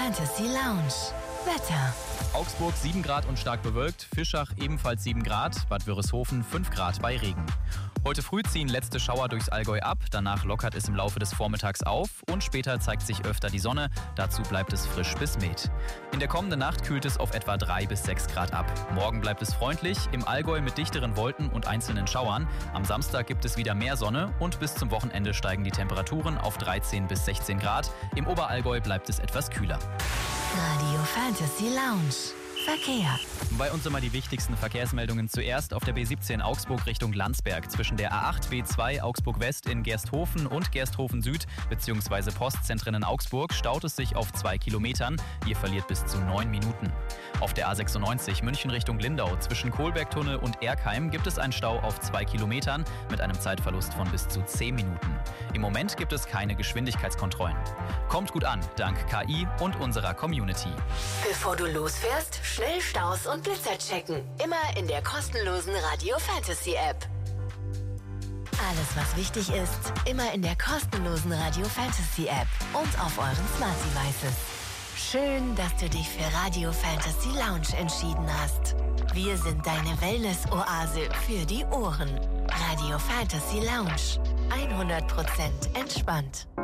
Fantasy Lounge. Wetter. Augsburg 7 Grad und stark bewölkt, Fischach ebenfalls 7 Grad, Bad Wörishofen 5 Grad bei Regen. Heute früh ziehen letzte Schauer durchs Allgäu ab, danach lockert es im Laufe des Vormittags auf und später zeigt sich öfter die Sonne, dazu bleibt es frisch bis mild. In der kommenden Nacht kühlt es auf etwa 3 bis 6 Grad ab. Morgen bleibt es freundlich, im Allgäu mit dichteren Wolken und einzelnen Schauern. Am Samstag gibt es wieder mehr Sonne und bis zum Wochenende steigen die Temperaturen auf 13 bis 16 Grad. Im Oberallgäu bleibt es etwas kühler. Radio Fantasy Lounge. Verkehr. Bei uns immer die wichtigsten Verkehrsmeldungen zuerst auf der B17 Augsburg Richtung Landsberg. Zwischen der A8 B2 Augsburg West in Gersthofen und Gersthofen Süd bzw. Postzentren in Augsburg staut es sich auf 2 Kilometern. Ihr verliert bis zu 9 Minuten. Auf der A96 München Richtung Lindau zwischen Kohlbergtunnel und Erkheim gibt es einen Stau auf 2 Kilometern mit einem Zeitverlust von bis zu 10 Minuten. Im Moment gibt es keine Geschwindigkeitskontrollen. Kommt gut an, dank KI und unserer Community. Bevor du losfährst, schnell Staus und Blitzer checken. Immer in der kostenlosen Radio Fantasy App. Alles, was wichtig ist, immer in der kostenlosen Radio Fantasy App und auf euren Smart Devices. Schön, dass du dich für Radio Fantasy Lounge entschieden hast. Wir sind deine Wellness-Oase für die Ohren. Radio Fantasy Lounge. 100% entspannt.